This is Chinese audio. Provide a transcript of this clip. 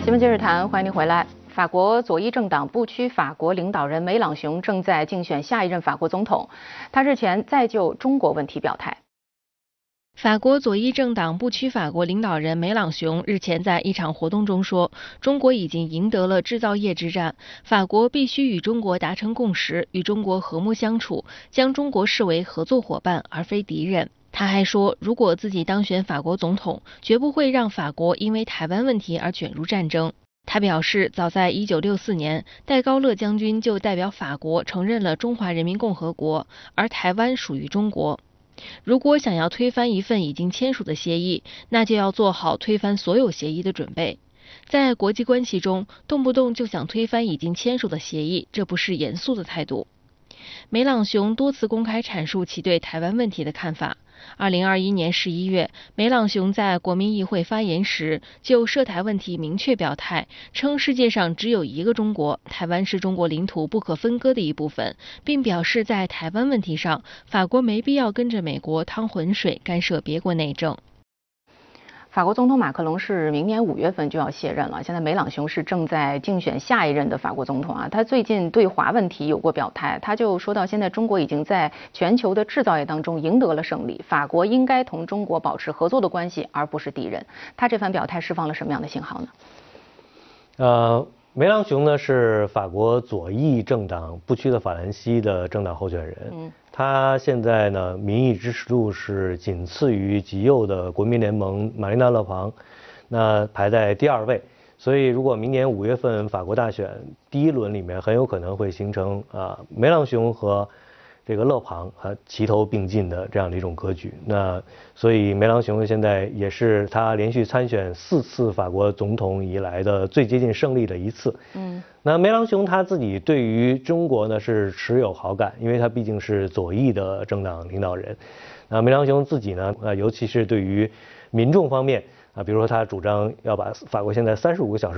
新闻今日谈，欢迎您回来。法国左翼政党不屈法国领导人梅朗雄正在竞选下一任法国总统，他日前再就中国问题表态。 法国左翼政党不屈法国领导人梅朗雄日前在一场活动中说，中国已经赢得了制造业之战，法国必须与中国达成共识，与中国和睦相处，将中国视为合作伙伴而非敌人。他还说，如果自己当选法国总统，绝不会让法国因为台湾问题而卷入战争。他表示，早在1964年，戴高乐将军就代表法国承认了中华人民共和国，而台湾属于中国。如果想要推翻一份已经签署的协议，那就要做好推翻所有协议的准备。在国际关系中，动不动就想推翻已经签署的协议，这不是严肃的态度。梅朗雄多次公开阐述其对台湾问题的看法。2021年11月，梅朗雄在国民议会发言时，就涉台问题明确表态，称世界上只有一个中国，台湾是中国领土不可分割的一部分，并表示在台湾问题上，法国没必要跟着美国趟浑水，干涉别国内政。 法国总统马克龙是明年5月份就要卸任了，现在梅朗雄是正在竞选下一任的法国总统啊。他最近对华问题有过表态，他就说到，现在中国已经在全球的制造业当中赢得了胜利，法国应该同中国保持合作的关系，而不是敌人。他这番表态释放了什么样的信号呢？梅朗雄呢是法国左翼政党不屈的法兰西的政党候选人，他现在呢民意支持度是仅次于极右的国民联盟玛丽娜勒庞，那排在第2位。所以如果明年5月份法国大选第1轮里面，很有可能会形成梅朗雄和这个勒庞齐头并进的这样的一种格局。那所以梅朗雄现在也是他连续参选4次法国总统以来的最接近胜利的一次。那梅朗雄他自己对于中国呢是持有好感，因为他毕竟是左翼的政党领导人。那梅朗雄自己呢，尤其是对于民众方面比如说他主张要把法国现在35个小时